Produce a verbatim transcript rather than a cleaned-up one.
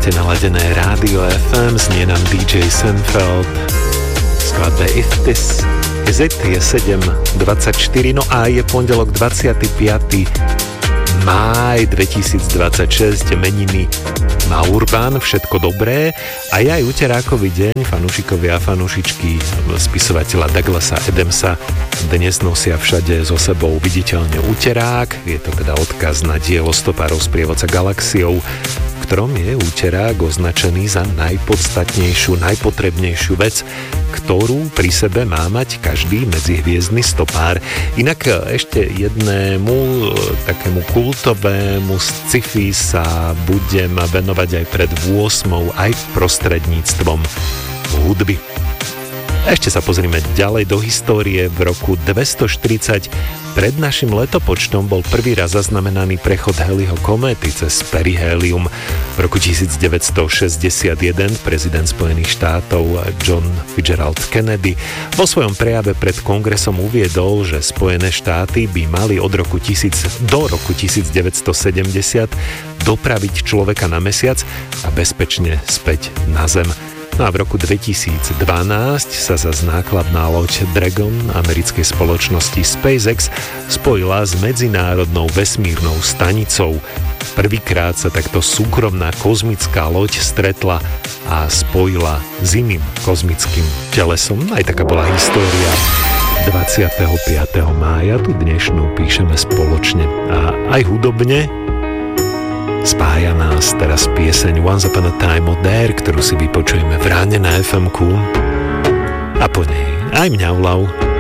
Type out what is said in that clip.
Máte naladené Rádio ef em, znie nám dý džej Senfeld. Skladbe If This Is It je sedem dvadsaťštyri, no a je pondelok dvadsiateho piateho máj dvetisícdvadsaťšesť, meniny má Urban, všetko dobré a je aj uterákový deň. Fanúšikovia a fanúšičky spisovateľa Douglasa Adamsa dnes nosia všade so sebou viditeľne uterák. Je to teda odkaz na dielo stopárov sprievodca galaxiou, v ktorom je uterák označený za najpodstatnejšiu, najpotrebnejšiu vec, ktorú pri sebe má mať každý medzihviezdny stopár. Inak ešte jednému takému kultovému sci-fi sa budem venovať aj pred ôsmou, aj prostredníctvom hudby. Ešte sa pozrime ďalej do histórie. V roku dvestoštyridsať pred našim letopočtom bol prvý raz zaznamenaný prechod Halleyho kométy cez perihelium. V roku devätnásťstošesťdesiatjeden prezident Spojených štátov John Fitzgerald Kennedy vo svojom prejave pred kongresom uviedol, že Spojené štáty by mali od roku tisíc do roku devätnásťstosedemdesiat dopraviť človeka na mesiac a bezpečne späť na Zem. No a v roku dvetisícdvanásť sa zas nákladná loď Dragon americkej spoločnosti SpaceX spojila s medzinárodnou vesmírnou stanicou. Prvýkrát sa takto súkromná kozmická loď stretla a spojila s iným kozmickým telesom. Aj taká bola história. dvadsiateho piateho mája tu dnešnú píšeme spoločne a aj hudobne. Spája nás teraz pieseň Once Upon a Time od Air, ktorú si vypočujeme v ráne na ef emku a po nej aj Mňaulau.